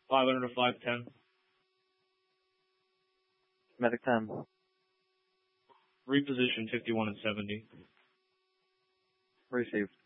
500 to 510. Medic 10. Reposition 51 and 70. Received.